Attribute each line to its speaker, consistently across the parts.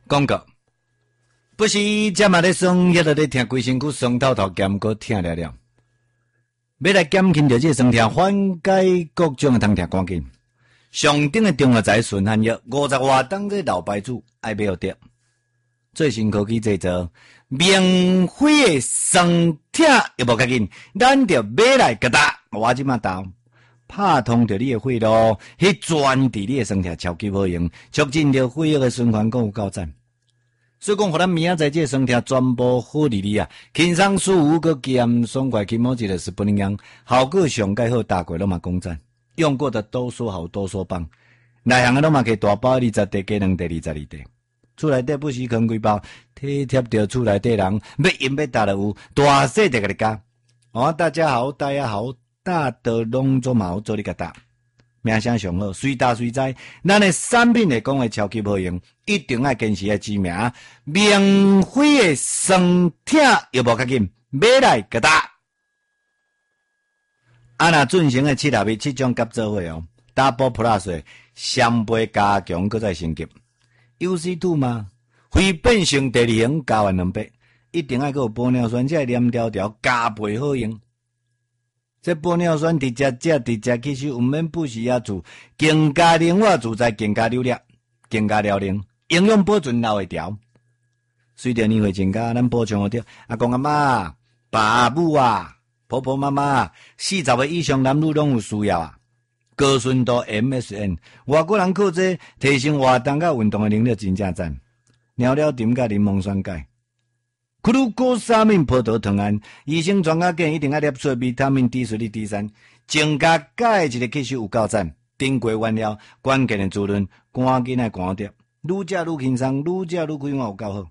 Speaker 1: 广告。不是这嘛咧酸，也都咧听规身躯酸透透，兼个疼了了。要来减轻着这酸痛，缓解各种的疼痛，赶紧。上顶的中药材顺汗药50外档这老牌子爱买有得。最新科技制作，免费的酸痛又无较紧，咱着买来个打，我即马到。拍通着你的血路，去转治你的酸痛超级好用，促进着血液的循环，更有够赞。所以讲，互咱明仔载这酸痛全部好哩哩啊！轻松舒服个健爽快，起毛一个是不能样，效果上介好，大过拢嘛讲赞。用过的都说好，都说棒。内行的拢嘛给大包20块，加2块22块。厝内底不时扛几包，体贴着厝内底人，要饮要打的有，大细就甲你讲。哦，大家好，大家好，大的拢做嘛好做你个打。名声上好，随打随在，咱的产品来讲的超级好用，一定要坚持的知名，免费的酸痛又无较紧，买来个打。若进行的7种甲做伙哦 ，Double Plus 双倍加强，搁再升级 ，UC2 嘛，非变性第2型加完2倍，一定要搁有玻尿酸，这黏条条加倍好用。这玻尿酸直接吸收，毋免不时啊做，更加灵活自在，更加流利，更加辽宁，营养保存留会条。随着年岁增加，咱补充着阿公阿妈、爸母啊、婆婆妈妈，40岁以上男女拢有需要啊。高纯度 MSN， 外国人靠这提升活动甲运动的能力真正赞。尿了甜甲柠檬酸钙。克鲁高沙敏葡萄糖胺，医生专家建议一定要摄取维他命 D 水粒 D3，增加钙质的吸收有够赞。顶过完了，关键的滋润，赶紧来赶着，愈食愈轻松，愈食愈开心，有够好。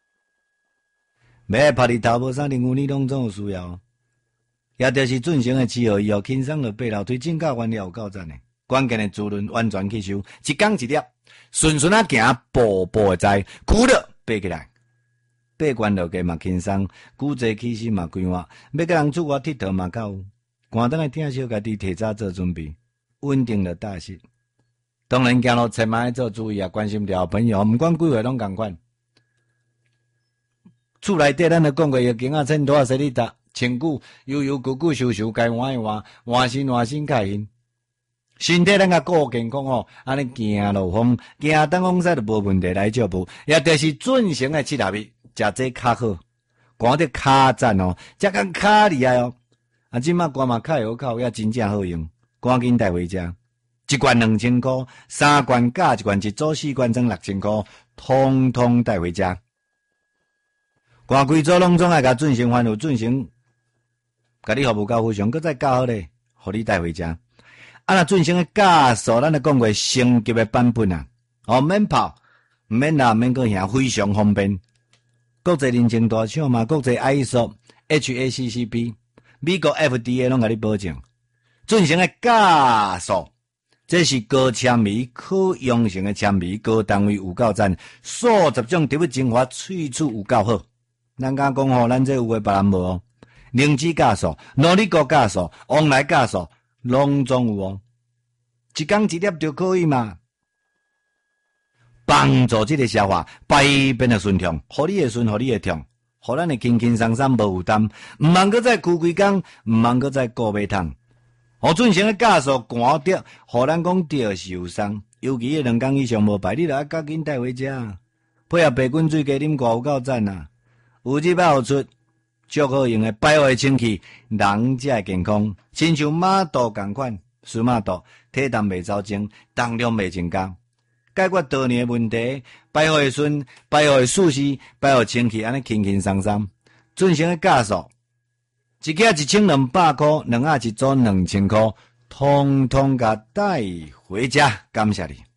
Speaker 1: 要拍日头无啥任务，你拢总有需要。也就是进行的7号以后，轻松的爬楼梯，增加完了有够赞的。关键的滋润，完全吸收，一天一粒，顺顺啊行，步步的在，苦了爬起来。爬关落个嘛轻松，骨质气息嘛规划，要甲人出外佚佗嘛较有。寒灯的听小家己提早做准备，稳定了大势。当然行路千万要做注意啊，关心着朋友，毋管几岁拢共款。厝内底咱就讲过，要经啊穿拖鞋洗哩搭，穿久悠悠久久收收，该换一换，换身较hin。身体咱甲顾健康哦，安尼行路风，行东风西就无问题来照步，也就是进行的7日。食这较好，看着较赞哦，这个较厉害哦。即马关嘛较会好口，也真正好用，赶紧带回家。一罐2000块，3罐加一罐，一组4罐装6000块，通通带回家。赶规组拢总爱甲进行翻有进行，甲你服务到非常，搁再教好咧，互你带回家。若进行的加速，咱就讲过升级的版本啊，哦免跑，免拉，免搁行，非常方便。国际认证大厂嘛，国际 ISO、HACCP、美国 FDA 拢甲你保证，进行的加速，这是高纤维、可溶性的纤维，高单位有够赞，数十种特别精华萃取有够好。咱敢讲吼，咱这有诶别人无哦，灵芝加速、诺丽果加速、往来加速，拢总有哦，一天一粒就可以嘛。帮助这个消化排便的顺畅，互你的顺，互你的痛，互咱的轻轻松松无负担，毋茫搁再苦规工，毋茫搁再顾马桶。互进行的加速赶着，互咱讲着受伤，尤其2天以上无排，你著要赶紧带回家，配合白滚水加啉寡有够赞啊！有入口出，足好用的百惠清气，人才会健康，亲像马肚共款，输马肚，体重袂走精，重量袂增加。解决多年的问题，百好的顺，百好的舒适，百好清气，安尼轻轻松松，进行的加速，一件1200块，2盒一组2000块，通通甲带回家，感谢你。